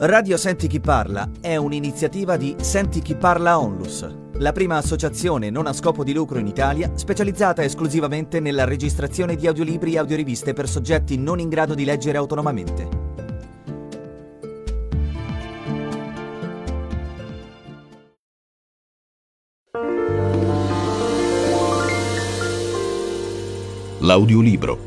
Radio Senti Chi Parla è un'iniziativa di Senti Chi Parla Onlus, la prima associazione non a scopo di lucro in Italia specializzata esclusivamente nella registrazione di audiolibri e audioriviste per soggetti non in grado di leggere autonomamente. L'audiolibro.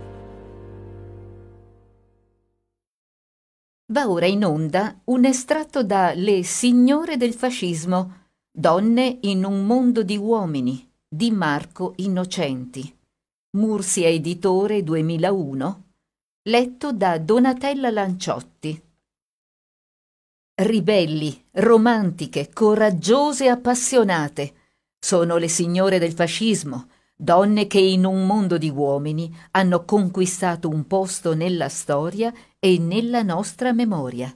Va ora in onda un estratto da Le signore del fascismo, donne in un mondo di uomini, di Marco Innocenti. Mursia Editore 2001, letto da Donatella Lanciotti. Ribelli, romantiche, coraggiose e appassionate, sono le signore del fascismo, donne che in un mondo di uomini hanno conquistato un posto nella storia e nella nostra memoria.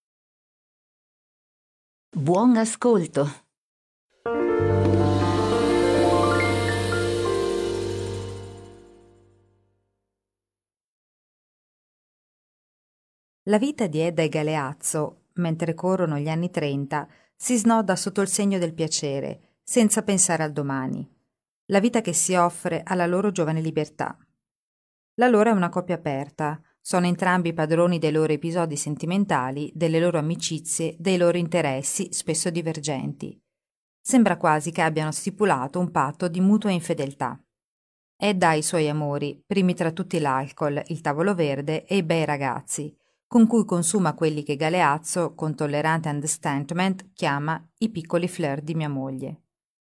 Buon ascolto. La vita di Edda e Galeazzo, mentre corrono gli anni 30, si snoda sotto il segno del piacere, senza pensare al domani. La vita che si offre alla loro giovane libertà. La loro è una coppia aperta, sono entrambi padroni dei loro episodi sentimentali, delle loro amicizie, dei loro interessi, spesso divergenti. Sembra quasi che abbiano stipulato un patto di mutua infedeltà. Edda ha i suoi amori, primi tra tutti l'alcol, il tavolo verde e i bei ragazzi, con cui consuma quelli che Galeazzo, con tollerante understatement, chiama i piccoli flirt di mia moglie.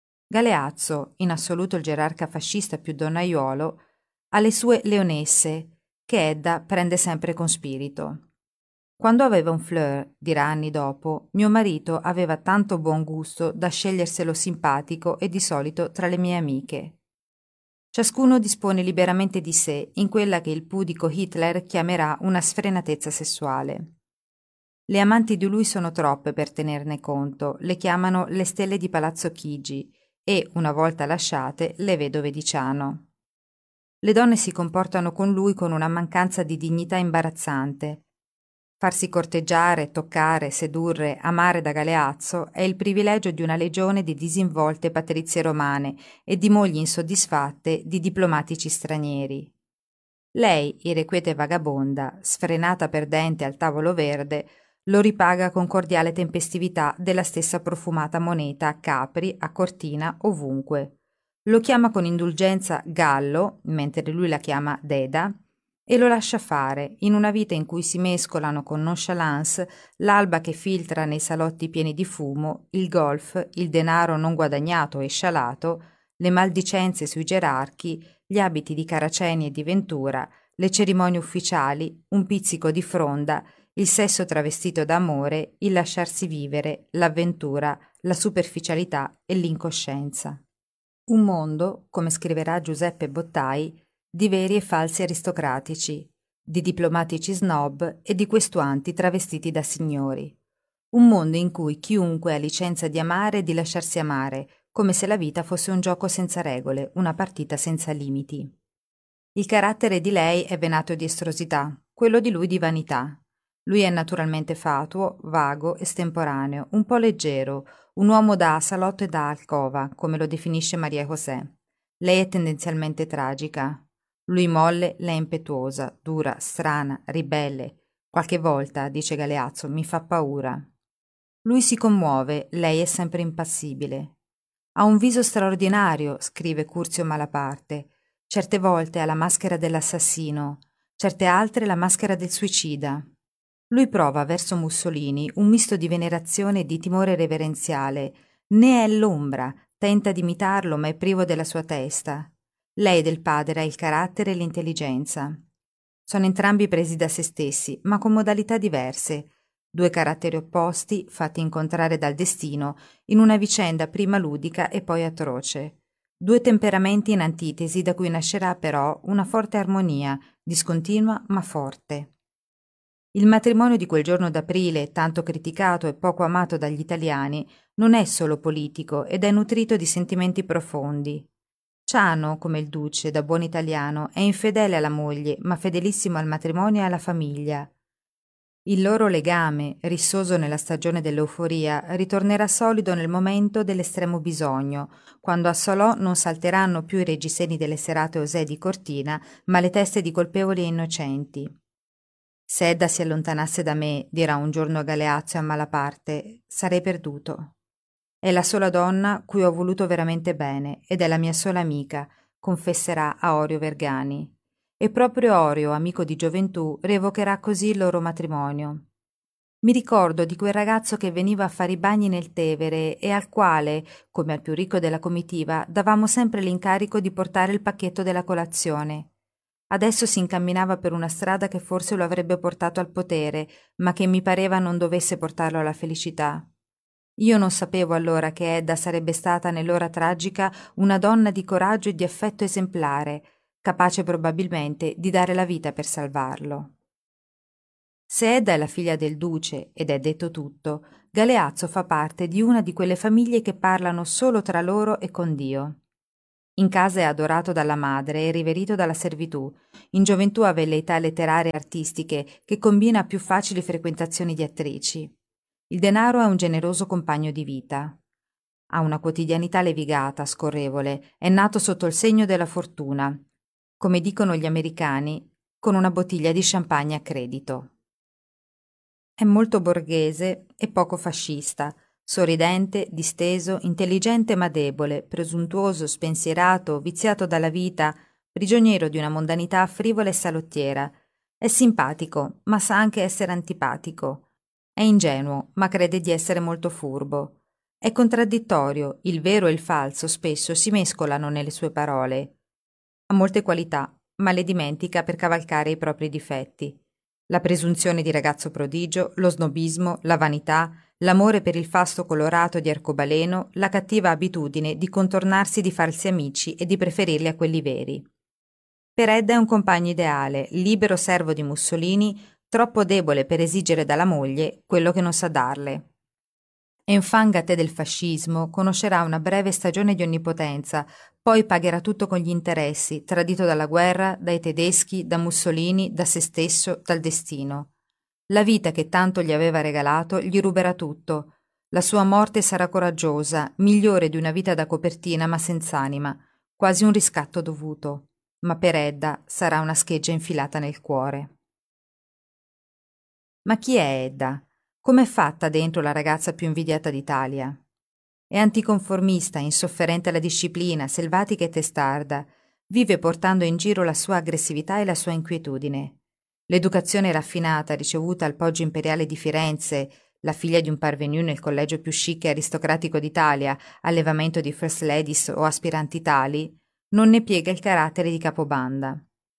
Galeazzo, in assoluto il gerarca fascista più donnaiolo, ha le sue leonesse, che Edda prende sempre con spirito. Quando aveva un flirt, dirà anni dopo, mio marito aveva tanto buon gusto da sceglierselo simpatico e di solito tra le mie amiche. Ciascuno dispone liberamente di sé in quella che il pudico Hitler chiamerà una sfrenatezza sessuale. Le amanti di lui sono troppe per tenerne conto, le chiamano le stelle di Palazzo Chigi e, una volta lasciate, le vedove di Ciano. Le donne si comportano con lui con una mancanza di dignità imbarazzante. Farsi corteggiare, toccare, sedurre, amare da Galeazzo è il privilegio di una legione di disinvolte patrizie romane e di mogli insoddisfatte di diplomatici stranieri. Lei, irrequieta e vagabonda, sfrenata perdente al tavolo verde, lo ripaga con cordiale tempestività della stessa profumata moneta a Capri, a Cortina, ovunque. Lo chiama con indulgenza Gallo, mentre lui la chiama Deda, e lo lascia fare, in una vita in cui si mescolano con nonchalance l'alba che filtra nei salotti pieni di fumo, il golf, il denaro non guadagnato e scialato, le maldicenze sui gerarchi, gli abiti di Caraceni e di Ventura, le cerimonie ufficiali, un pizzico di fronda, il sesso travestito d'amore, il lasciarsi vivere, l'avventura, la superficialità e l'incoscienza. Un mondo, come scriverà Giuseppe Bottai, di veri e falsi aristocratici, di diplomatici snob e di questuanti travestiti da signori. Un mondo in cui chiunque ha licenza di amare e di lasciarsi amare, come se la vita fosse un gioco senza regole, una partita senza limiti. Il carattere di lei è venato di estrosità, quello di lui di vanità. Lui è naturalmente fatuo, vago, estemporaneo, un po' leggero, un uomo da salotto e da alcova, come lo definisce Maria José. Lei è tendenzialmente tragica. Lui molle, lei impetuosa, dura, strana, ribelle. Qualche volta, dice Galeazzo, mi fa paura. Lui si commuove, lei è sempre impassibile. Ha un viso straordinario, scrive Curzio Malaparte. Certe volte ha la maschera dell'assassino, certe altre la maschera del suicida. Lui prova verso Mussolini un misto di venerazione e di timore reverenziale. Ne è l'ombra, tenta di imitarlo ma è privo della sua testa. Lei del padre ha il carattere e l'intelligenza. Sono entrambi presi da se stessi, ma con modalità diverse. Due caratteri opposti, fatti incontrare dal destino, in una vicenda prima ludica e poi atroce. Due temperamenti in antitesi da cui nascerà però una forte armonia, discontinua ma forte. Il matrimonio di quel giorno d'aprile, tanto criticato e poco amato dagli italiani, non è solo politico ed è nutrito di sentimenti profondi. Ciano, come il duce, da buon italiano, è infedele alla moglie, ma fedelissimo al matrimonio e alla famiglia. Il loro legame, rissoso nella stagione dell'euforia, ritornerà solido nel momento dell'estremo bisogno, quando a Salò non salteranno più i reggiseni delle serate osè di Cortina, ma le teste di colpevoli e innocenti. Se Edda si allontanasse da me, dirà un giorno Galeazzo a malaparte, sarei perduto. È la sola donna cui ho voluto veramente bene ed è la mia sola amica, confesserà a Orio Vergani. E proprio Orio, amico di gioventù, rievocherà così il loro matrimonio. Mi ricordo di quel ragazzo che veniva a fare i bagni nel Tevere e al quale, come al più ricco della comitiva, davamo sempre l'incarico di portare il pacchetto della colazione. Adesso si incamminava per una strada che forse lo avrebbe portato al potere, ma che mi pareva non dovesse portarlo alla felicità. Io non sapevo allora che Edda sarebbe stata nell'ora tragica una donna di coraggio e di affetto esemplare, capace probabilmente di dare la vita per salvarlo. Se Edda è la figlia del duce, ed è detto tutto, Galeazzo fa parte di una di quelle famiglie che parlano solo tra loro e con Dio. In casa è adorato dalla madre e riverito dalla servitù. In gioventù ha velleità letterarie e artistiche che combina a più facili frequentazioni di attrici. Il denaro è un generoso compagno di vita. Ha una quotidianità levigata, scorrevole, è nato sotto il segno della fortuna, come dicono gli americani, con una bottiglia di champagne a credito. È molto borghese e poco fascista, sorridente, disteso, intelligente ma debole, presuntuoso, spensierato, viziato dalla vita, prigioniero di una mondanità frivola e salottiera. È simpatico, ma sa anche essere antipatico. È ingenuo, ma crede di essere molto furbo. È contraddittorio, il vero e il falso spesso si mescolano nelle sue parole. Ha molte qualità, ma le dimentica per cavalcare i propri difetti. La presunzione di ragazzo prodigio, lo snobismo, la vanità, l'amore per il fasto colorato di arcobaleno, la cattiva abitudine di contornarsi di farsi amici e di preferirli a quelli veri. Per Edda è un compagno ideale, libero servo di Mussolini, troppo debole per esigere dalla moglie quello che non sa darle. Enfangate del fascismo, conoscerà una breve stagione di onnipotenza, poi pagherà tutto con gli interessi, tradito dalla guerra, dai tedeschi, da Mussolini, da se stesso, dal destino. La vita che tanto gli aveva regalato gli ruberà tutto. La sua morte sarà coraggiosa, migliore di una vita da copertina ma senz'anima, quasi un riscatto dovuto. Ma per Edda sarà una scheggia infilata nel cuore. Ma chi è Edda? Com'è fatta dentro la ragazza più invidiata d'Italia? È anticonformista, insofferente alla disciplina, selvatica e testarda. Vive portando in giro la sua aggressività e la sua inquietudine. L'educazione raffinata ricevuta al Poggio Imperiale di Firenze, la figlia di un parvenu nel collegio più chic e aristocratico d'Italia, allevamento di first ladies o aspiranti tali, non ne piega il carattere di capobanda.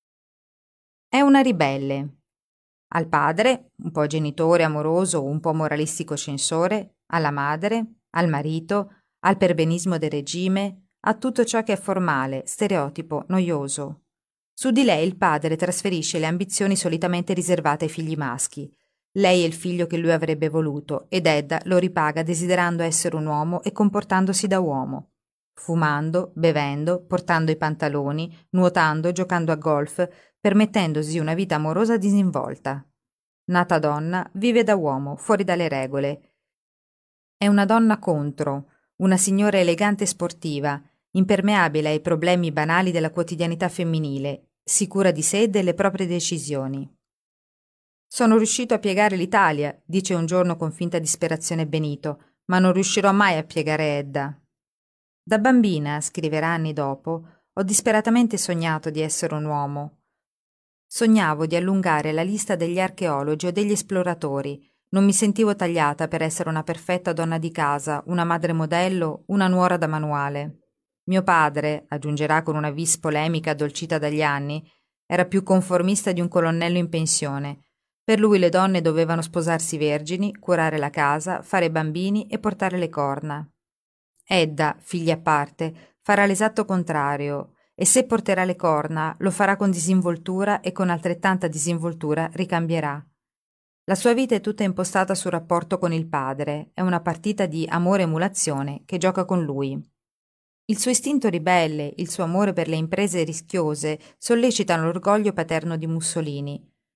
È una ribelle. Al padre, un po' genitore amoroso, un po' moralistico censore, alla madre, al marito, al perbenismo del regime, a tutto ciò che è formale, stereotipo, noioso. Su di lei il padre trasferisce le ambizioni solitamente riservate ai figli maschi. Lei è il figlio che lui avrebbe voluto ed Edda lo ripaga desiderando essere un uomo e comportandosi da uomo. Fumando, bevendo, portando i pantaloni, nuotando, giocando a golf, permettendosi una vita amorosa disinvolta. Nata donna, vive da uomo, fuori dalle regole. È una donna contro, una signora elegante e sportiva, impermeabile ai problemi banali della quotidianità femminile, sicura di sé e delle proprie decisioni. Sono riuscito a piegare l'Italia, dice un giorno con finta disperazione Benito, ma non riuscirò mai a piegare Edda. Da bambina, scriverà anni dopo, ho disperatamente sognato di essere un uomo. Sognavo di allungare la lista degli archeologi o degli esploratori. Non mi sentivo tagliata per essere una perfetta donna di casa, una madre modello, una nuora da manuale. Mio padre, aggiungerà con una vis polemica addolcita dagli anni, era più conformista di un colonnello in pensione. Per lui le donne dovevano sposarsi vergini, curare la casa, fare bambini e portare le corna. Edda, figlia a parte, farà l'esatto contrario e se porterà le corna lo farà con disinvoltura e con altrettanta disinvoltura ricambierà. La sua vita è tutta impostata sul rapporto con il padre, è una partita di amore-emulazione che gioca con lui. Il suo istinto ribelle, il suo amore per le imprese rischiose sollecitano l'orgoglio paterno di Mussolini.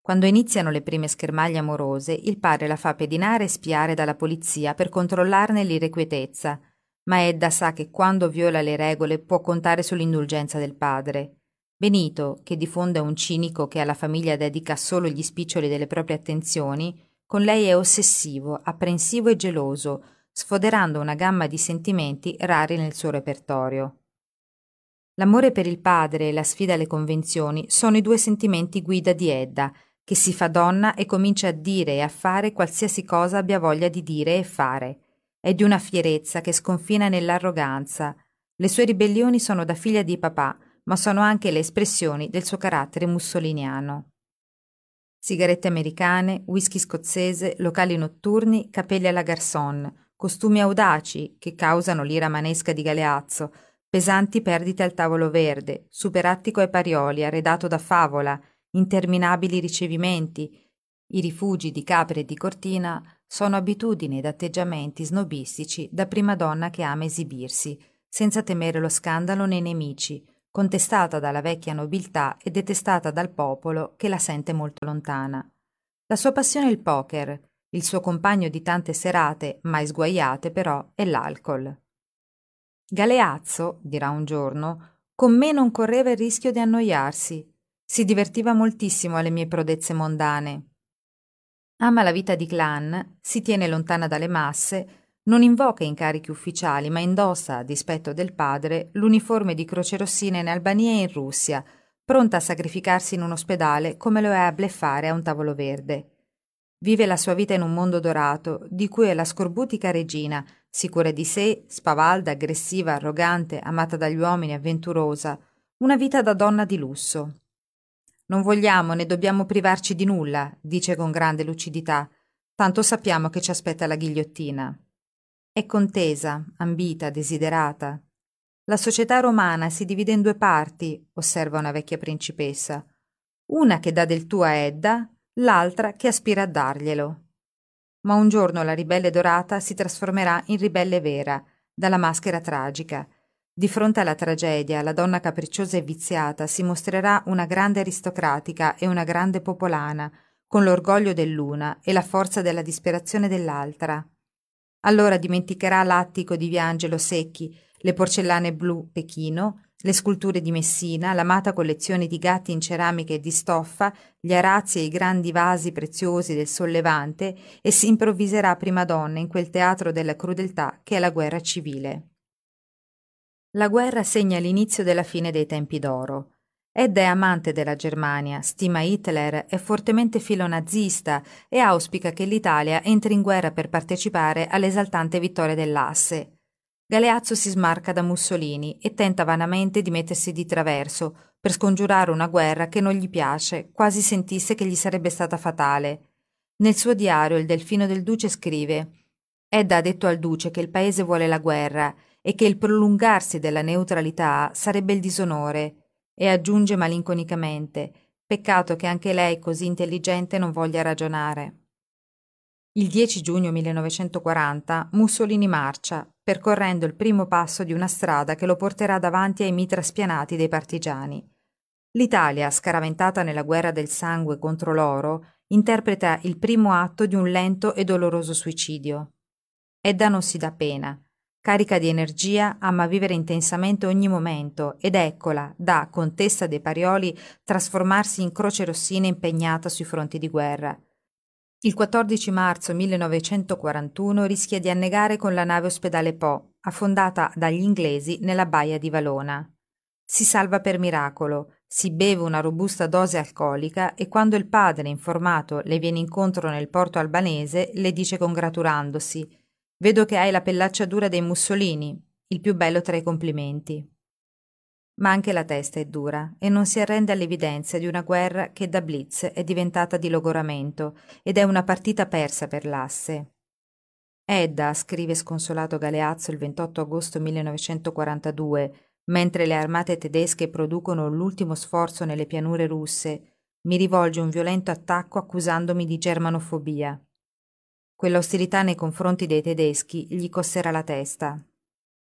Quando iniziano le prime schermaglie amorose, il padre la fa pedinare e spiare dalla polizia per controllarne l'irrequietezza, ma Edda sa che quando viola le regole può contare sull'indulgenza del padre. Benito, che di fondo è un cinico che alla famiglia dedica solo gli spiccioli delle proprie attenzioni, con lei è ossessivo, apprensivo e geloso, sfoderando una gamma di sentimenti rari nel suo repertorio. L'amore per il padre e la sfida alle convenzioni sono i due sentimenti guida di Edda, che si fa donna e comincia a dire e a fare qualsiasi cosa abbia voglia di dire e fare. È di una fierezza che sconfina nell'arroganza. Le sue ribellioni sono da figlia di papà, ma sono anche le espressioni del suo carattere mussoliniano. Sigarette americane, whisky scozzese, locali notturni, capelli alla garçon, costumi audaci che causano l'ira manesca di Galeazzo, pesanti perdite al tavolo verde, superattico ai Parioli arredato da favola, interminabili ricevimenti. I rifugi di Capri e di Cortina sono abitudini ed atteggiamenti snobistici da prima donna che ama esibirsi, senza temere lo scandalo nei nemici, contestata dalla vecchia nobiltà e detestata dal popolo che la sente molto lontana. La sua passione è il poker, il suo compagno di tante serate, mai sguaiate però, è l'alcol. Galeazzo, dirà un giorno, con me non correva il rischio di annoiarsi. Si divertiva moltissimo alle mie prodezze mondane. Ama la vita di clan, si tiene lontana dalle masse, non invoca incarichi ufficiali, ma indossa, a dispetto del padre, l'uniforme di crocerossina in Albania e in Russia, pronta a sacrificarsi in un ospedale come lo è a bleffare a un tavolo verde. Vive la sua vita in un mondo dorato, di cui è la scorbutica regina, sicura di sé, spavalda, aggressiva, arrogante, amata dagli uomini, avventurosa, una vita da donna di lusso. Non vogliamo né dobbiamo privarci di nulla, dice con grande lucidità, tanto sappiamo che ci aspetta la ghigliottina. È contesa, ambita, desiderata. La società romana si divide in due parti, osserva una vecchia principessa. Una che dà del tuo a Edda, l'altra che aspira a darglielo. Ma un giorno la ribelle dorata si trasformerà in ribelle vera, dalla maschera tragica. Di fronte alla tragedia, la donna capricciosa e viziata si mostrerà una grande aristocratica e una grande popolana, con l'orgoglio dell'una e la forza della disperazione dell'altra. Allora dimenticherà l'attico di Viangelo Secchi, le porcellane blu Pechino, le sculture di Messina, l'amata collezione di gatti in ceramica e di stoffa, gli arazzi e i grandi vasi preziosi del Sollevante e si improvviserà prima donna in quel teatro della crudeltà che è la guerra civile. La guerra segna l'inizio della fine dei tempi d'oro. Edda è amante della Germania, stima Hitler, è fortemente filonazista e auspica che l'Italia entri in guerra per partecipare all'esaltante vittoria dell'Asse. Galeazzo si smarca da Mussolini e tenta vanamente di mettersi di traverso per scongiurare una guerra che non gli piace, quasi sentisse che gli sarebbe stata fatale. Nel suo diario il Delfino del Duce scrive: Edda ha detto al Duce che il paese vuole la guerra e che il prolungarsi della neutralità sarebbe il disonore, e aggiunge malinconicamente: peccato che anche lei così intelligente non voglia ragionare. Il 10 giugno 1940 Mussolini marcia, percorrendo il primo passo di una strada che lo porterà davanti ai mitra spianati dei partigiani. L'Italia, scaraventata nella guerra del sangue contro l'oro, interpreta il primo atto di un lento e doloroso suicidio. Edda non si dà pena. Carica di energia, ama vivere intensamente ogni momento ed eccola, da contessa dei Parioli, trasformarsi in croce rossina impegnata sui fronti di guerra. Il 14 marzo 1941 rischia di annegare con la nave ospedale Po, affondata dagli inglesi nella baia di Valona. Si salva per miracolo, si beve una robusta dose alcolica e quando il padre, informato, le viene incontro nel porto albanese, le dice congratulandosi: «Vedo che hai la pellaccia dura dei Mussolini, il più bello tra i complimenti». Ma anche la testa è dura e non si arrende all'evidenza di una guerra che da blitz è diventata di logoramento ed è una partita persa per l'Asse. Edda, scrive sconsolato Galeazzo il 28 agosto 1942, mentre le armate tedesche producono l'ultimo sforzo nelle pianure russe, mi rivolge un violento attacco accusandomi di germanofobia. Quell'ostilità nei confronti dei tedeschi gli costerà la testa.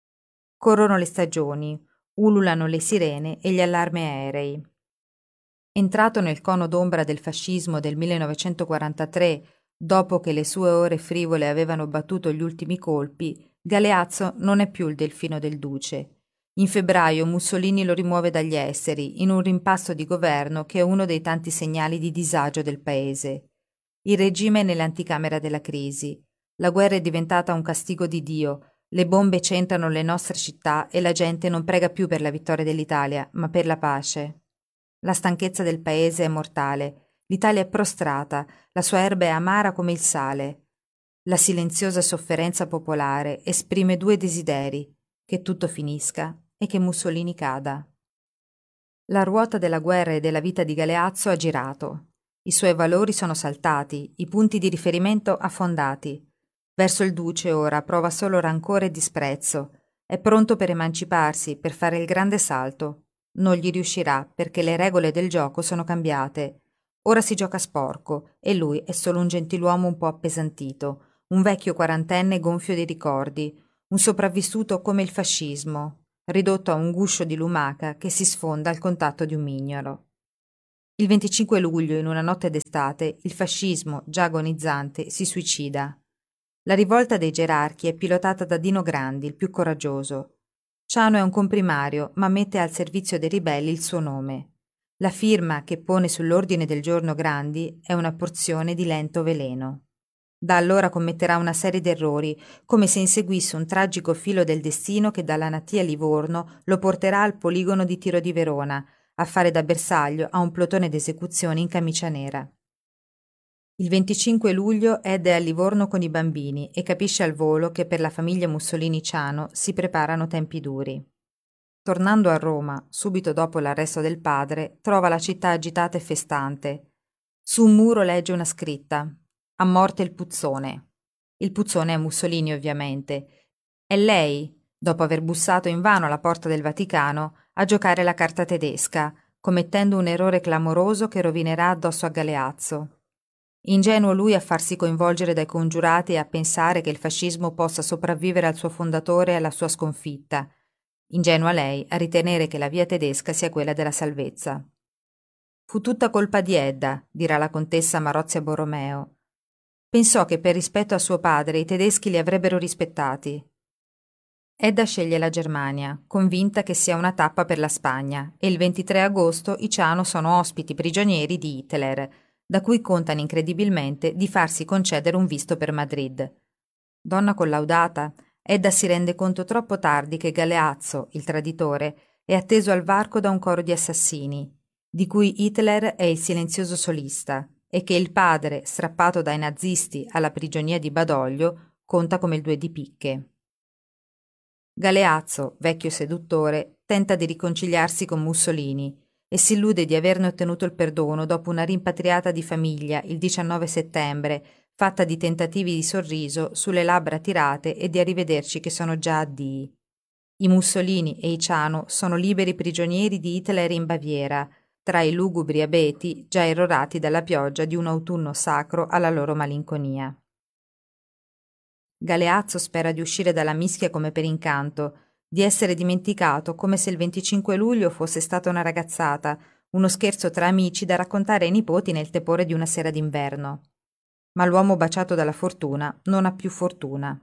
Corrono le stagioni, ululano le sirene e gli allarmi aerei. Entrato nel cono d'ombra del fascismo del 1943, dopo che le sue ore frivole avevano battuto gli ultimi colpi, Galeazzo non è più il delfino del duce. In febbraio Mussolini lo rimuove dagli esteri, in un rimpasto di governo che è uno dei tanti segnali di disagio del paese. Il regime è nell'anticamera della crisi. La guerra è diventata un castigo di Dio, le bombe centrano le nostre città e la gente non prega più per la vittoria dell'Italia, ma per la pace. La stanchezza del paese è mortale, l'Italia è prostrata, la sua erba è amara come il sale. La silenziosa sofferenza popolare esprime due desideri, che tutto finisca e che Mussolini cada. La ruota della guerra e della vita di Galeazzo ha girato. I suoi valori sono saltati, i punti di riferimento affondati. Verso il duce ora prova solo rancore e disprezzo. È pronto per emanciparsi, per fare il grande salto. Non gli riuscirà perché le regole del gioco sono cambiate. Ora si gioca sporco e lui è solo un gentiluomo un po' appesantito, un vecchio quarantenne gonfio di ricordi, un sopravvissuto come il fascismo, ridotto a un guscio di lumaca che si sfonda al contatto di un mignolo. Il 25 luglio, in una notte d'estate, il fascismo, già agonizzante, si suicida. La rivolta dei gerarchi è pilotata da Dino Grandi, il più coraggioso. Ciano è un comprimario, ma mette al servizio dei ribelli il suo nome. La firma che pone sull'ordine del giorno Grandi è una porzione di lento veleno. Da allora commetterà una serie d'errori, come se inseguisse un tragico filo del destino che dalla natia Livorno lo porterà al poligono di tiro di Verona, a fare da bersaglio a un plotone d'esecuzione in camicia nera. Il 25 luglio Ed è a Livorno con i bambini e capisce al volo che per la famiglia Mussolini-Ciano si preparano tempi duri. Tornando a Roma, subito dopo l'arresto del padre, trova la città agitata e festante. Su un muro legge una scritta: "A morte il puzzone". Il puzzone è Mussolini, ovviamente. È lei, dopo aver bussato invano alla porta del Vaticano, a giocare la carta tedesca, commettendo un errore clamoroso che rovinerà addosso a Galeazzo. Ingenuo lui a farsi coinvolgere dai congiurati e a pensare che il fascismo possa sopravvivere al suo fondatore e alla sua sconfitta. Ingenua lei a ritenere che la via tedesca sia quella della salvezza. Fu tutta colpa di Edda, dirà la contessa Marozia Borromeo. Pensò che per rispetto a suo padre i tedeschi li avrebbero rispettati. Edda sceglie la Germania, convinta che sia una tappa per la Spagna, e il 23 agosto i Ciano sono ospiti prigionieri di Hitler, da cui contano incredibilmente di farsi concedere un visto per Madrid. Donna collaudata, Edda si rende conto troppo tardi che Galeazzo, il traditore, è atteso al varco da un coro di assassini, di cui Hitler è il silenzioso solista, e che il padre, strappato dai nazisti alla prigionia di Badoglio, conta come il due di picche. Galeazzo, vecchio seduttore, tenta di riconciliarsi con Mussolini e si illude di averne ottenuto il perdono dopo una rimpatriata di famiglia il 19 settembre, fatta di tentativi di sorriso sulle labbra tirate e di arrivederci che sono già addii. I Mussolini e i Ciano sono liberi prigionieri di Hitler in Baviera, tra i lugubri abeti già irrorati dalla pioggia di un autunno sacro alla loro malinconia. Galeazzo spera di uscire dalla mischia come per incanto, di essere dimenticato come se il 25 luglio fosse stata una ragazzata, uno scherzo tra amici da raccontare ai nipoti nel tepore di una sera d'inverno. Ma l'uomo baciato dalla fortuna non ha più fortuna.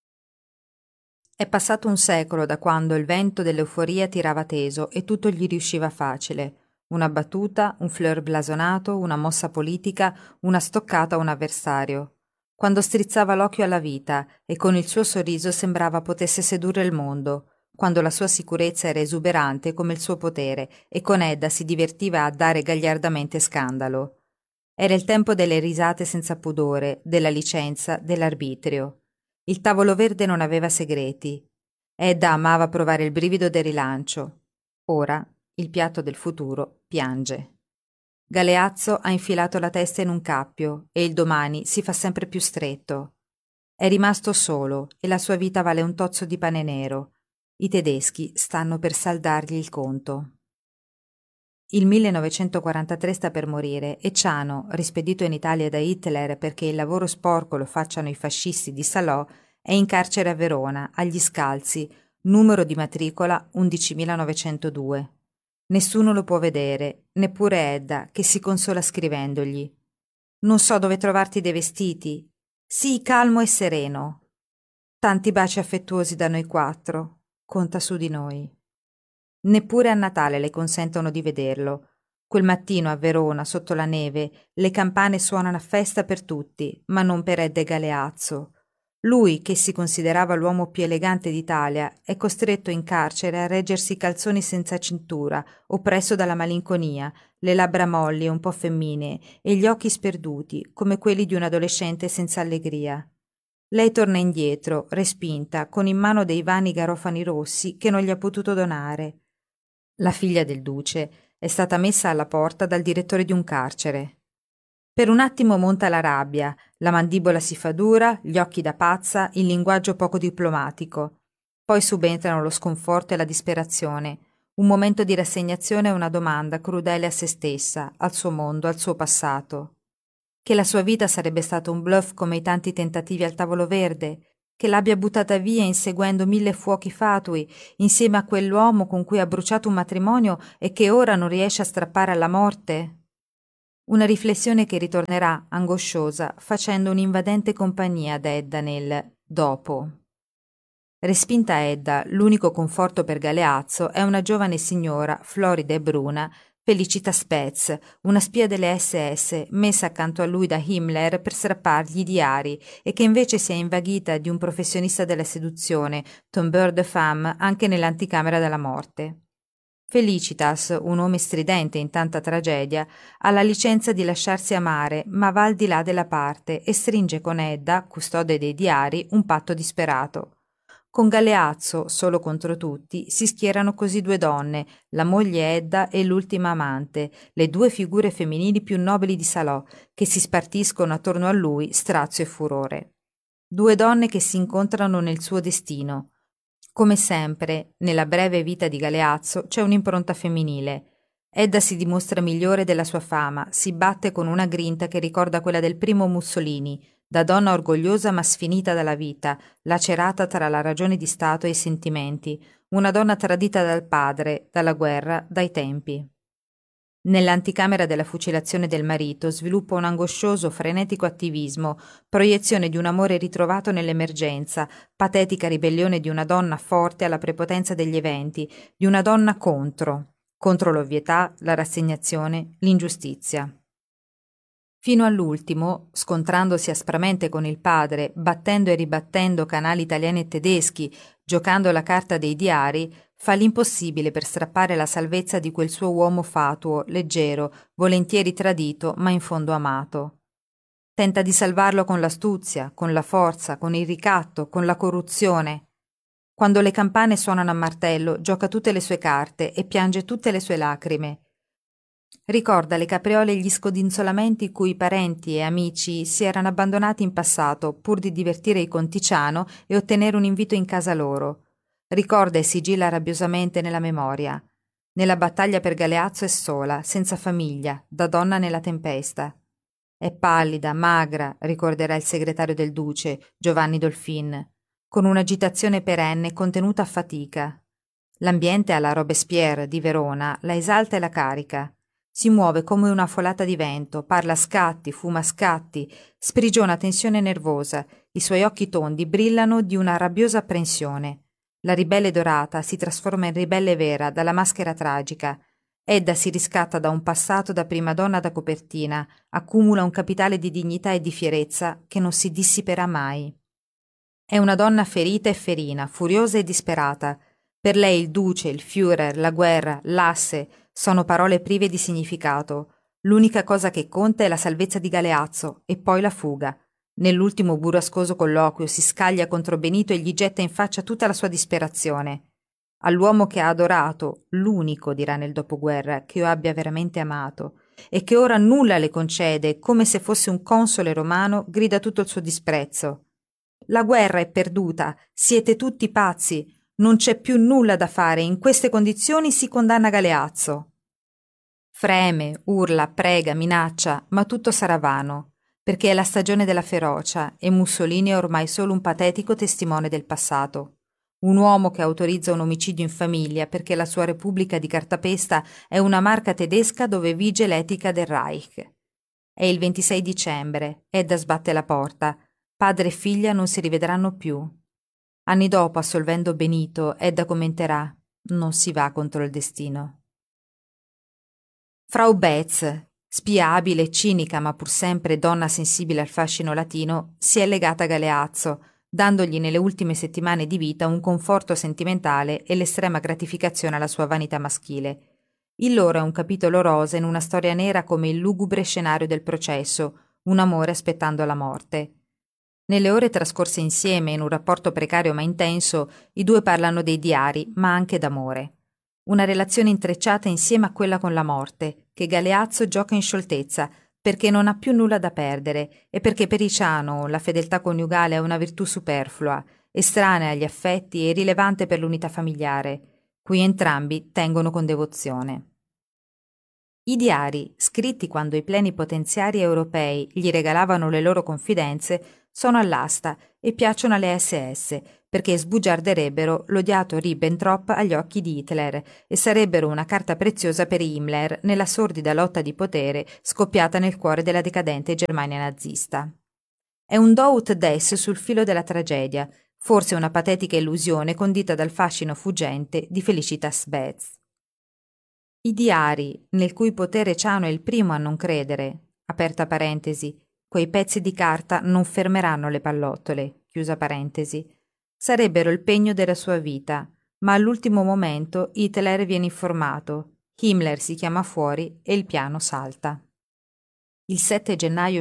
È passato un secolo da quando il vento dell'euforia tirava teso e tutto gli riusciva facile. Una battuta, un fleur blasonato, una mossa politica, una stoccata a un avversario. Quando strizzava l'occhio alla vita e con il suo sorriso sembrava potesse sedurre il mondo, quando la sua sicurezza era esuberante come il suo potere e con Edda si divertiva a dare gagliardamente scandalo. Era il tempo delle risate senza pudore, della licenza, dell'arbitrio. Il tavolo verde non aveva segreti. Edda amava provare il brivido del rilancio. Ora il piatto del futuro piange. Galeazzo ha infilato la testa in un cappio e il domani si fa sempre più stretto. È rimasto solo e la sua vita vale un tozzo di pane nero. I tedeschi stanno per saldargli il conto. Il 1943 sta per morire e Ciano, rispedito in Italia da Hitler perché il lavoro sporco lo facciano i fascisti di Salò, è in carcere a Verona, agli Scalzi, numero di matricola 11.902. Nessuno lo può vedere, neppure Edda, che si consola scrivendogli. Non so dove trovarti dei vestiti. Sii calmo e sereno. Tanti baci affettuosi da noi 4. Conta su di noi. Neppure a Natale le consentono di vederlo. Quel mattino a Verona, sotto la neve, le campane suonano a festa per tutti, ma non per Edda Galeazzo. Lui, che si considerava l'uomo più elegante d'Italia, è costretto in carcere a reggersi i calzoni senza cintura, oppresso dalla malinconia, le labbra molli e un po' femminee e gli occhi sperduti, come quelli di un adolescente senza allegria. Lei torna indietro, respinta, con in mano dei vani garofani rossi che non gli ha potuto donare. La figlia del duce è stata messa alla porta dal direttore di un carcere. Per un attimo monta la rabbia, la mandibola si fa dura, gli occhi da pazza, il linguaggio poco diplomatico. Poi subentrano lo sconforto e la disperazione, un momento di rassegnazione e una domanda crudele a se stessa, al suo mondo, al suo passato. Che la sua vita sarebbe stata un bluff come i tanti tentativi al tavolo verde, che l'abbia buttata via inseguendo 1000 fuochi fatui, insieme a quell'uomo con cui ha bruciato un matrimonio e che ora non riesce a strappare alla morte? Una riflessione che ritornerà, angosciosa, facendo un'invadente compagnia ad Edda nel dopo. Respinta Edda, l'unico conforto per Galeazzo è una giovane signora, florida e bruna, Felicita Spez, una spia delle SS, messa accanto a lui da Himmler per strappargli i diari e che invece si è invaghita di un professionista della seduzione, tombeur de femme, anche nell'anticamera della morte. Felicitas, un nome stridente in tanta tragedia, ha la licenza di lasciarsi amare, ma va al di là della parte e stringe con Edda, custode dei diari, un patto disperato. Con Galeazzo, solo contro tutti, si schierano così 2 donne, la moglie Edda e l'ultima amante, le 2 figure femminili più nobili di Salò, che si spartiscono attorno a lui strazio e furore. 2 donne che si incontrano nel suo destino. Come sempre, nella breve vita di Galeazzo c'è un'impronta femminile. Edda si dimostra migliore della sua fama, si batte con una grinta che ricorda quella del primo Mussolini, da donna orgogliosa ma sfinita dalla vita, lacerata tra la ragione di Stato e i sentimenti, una donna tradita dal padre, dalla guerra, dai tempi. Nell'anticamera della fucilazione del marito sviluppa un angoscioso, frenetico attivismo, proiezione di un amore ritrovato nell'emergenza, patetica ribellione di una donna forte alla prepotenza degli eventi, di una donna contro l'ovvietà, la rassegnazione, l'ingiustizia. Fino all'ultimo, scontrandosi aspramente con il padre, battendo e ribattendo canali italiani e tedeschi, giocando la carta dei diari, fa l'impossibile per strappare la salvezza di quel suo uomo fatuo, leggero, volentieri tradito, ma in fondo amato. Tenta di salvarlo con l'astuzia, con la forza, con il ricatto, con la corruzione. Quando le campane suonano a martello, gioca tutte le sue carte e piange tutte le sue lacrime. Ricorda le capriole e gli scodinzolamenti cui parenti e amici si erano abbandonati in passato pur di divertire i Conticiano e ottenere un invito in casa loro. Ricorda e sigilla rabbiosamente nella memoria. Nella battaglia per Galeazzo è sola, senza famiglia, da donna nella tempesta. È pallida, magra, ricorderà il segretario del duce, Giovanni Dolfin, con un'agitazione perenne contenuta a fatica. L'ambiente alla Robespierre di Verona la esalta e la carica. Si muove come una folata di vento, parla a scatti, fuma a scatti, sprigiona tensione nervosa, i suoi occhi tondi brillano di una rabbiosa apprensione. La ribelle dorata si trasforma in ribelle vera dalla maschera tragica. Edda si riscatta da un passato da prima donna da copertina, accumula un capitale di dignità e di fierezza che non si dissiperà mai. È una donna ferita e ferina, furiosa e disperata. Per lei il duce, il Führer, la guerra, l'asse sono parole prive di significato. L'unica cosa che conta è la salvezza di Galeazzo e poi la fuga. Nell'ultimo burrascoso colloquio si scaglia contro Benito e gli getta in faccia tutta la sua disperazione. All'uomo che ha adorato, l'unico, dirà nel dopoguerra, che io abbia veramente amato, e che ora nulla le concede, come se fosse un console romano, grida tutto il suo disprezzo. La guerra è perduta, siete tutti pazzi, non c'è più nulla da fare, in queste condizioni si condanna Galeazzo. Freme, urla, prega, minaccia, ma tutto sarà vano, perché è la stagione della ferocia e Mussolini è ormai solo un patetico testimone del passato. un uomo che autorizza un omicidio in famiglia perché la sua Repubblica di cartapesta è una marca tedesca dove vige l'etica del Reich. È il 26 dicembre, Edda sbatte la porta. Padre e figlia non si rivedranno più. Anni dopo, assolvendo Benito, Edda commenterà: non si va contro il destino. Frau Betz, spiabile e cinica ma pur sempre donna sensibile al fascino latino, si è legata a Galeazzo, dandogli nelle ultime settimane di vita un conforto sentimentale e l'estrema gratificazione alla sua vanità maschile. Il loro è un capitolo rosa in una storia nera come il lugubre scenario del processo, un amore aspettando la morte. Nelle ore trascorse insieme in un rapporto precario ma intenso, i due parlano dei diari, ma anche d'amore. Una relazione intrecciata insieme a quella con la morte, che Galeazzo gioca in scioltezza, perché non ha più nulla da perdere e perché per Iciano la fedeltà coniugale è una virtù superflua, estranea agli affetti e irrilevante per l'unità familiare, cui entrambi tengono con devozione. I diari, scritti quando i plenipotenziari europei gli regalavano le loro confidenze, sono all'asta e piacciono alle SS, perché sbugiarderebbero l'odiato Ribbentrop agli occhi di Hitler e sarebbero una carta preziosa per Himmler nella sordida lotta di potere scoppiata nel cuore della decadente Germania nazista. È un do ut des sul filo della tragedia, forse una patetica illusione condita dal fascino fuggente di Felicitas Betz. I diari, nel cui potere Ciano è il primo a non credere, aperta parentesi, quei pezzi di carta non fermeranno le pallottole, chiusa parentesi, sarebbero il pegno della sua vita, ma all'ultimo momento Hitler viene informato, Himmler si chiama fuori e il piano salta. Il 7 gennaio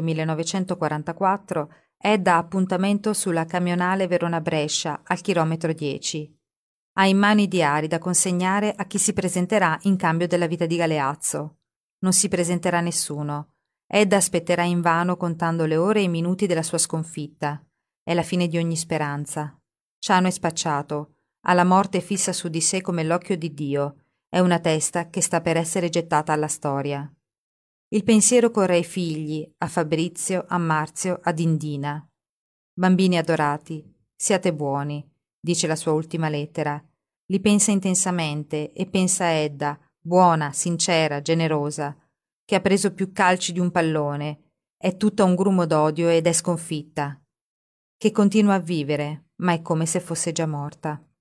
1944 Edda ha appuntamento sulla camionale Verona-Brescia al chilometro 10. Ha in mano i diari da consegnare a chi si presenterà in cambio della vita di Galeazzo. Non si presenterà nessuno. Edda aspetterà invano contando le ore e i minuti della sua sconfitta. È la fine di ogni speranza. Ciano è spacciato. Ha la morte fissa su di sé come l'occhio di Dio. È una testa che sta per essere gettata alla storia. Il pensiero corre ai figli, a Fabrizio, a Marzio, ad Indina. Bambini adorati, siate buoni, dice la sua ultima lettera. Li pensa intensamente e pensa a Edda, buona, sincera, generosa, che ha preso più calci di un pallone, è tutta un grumo d'odio ed è sconfitta, che continua a vivere, ma è come se fosse già morta.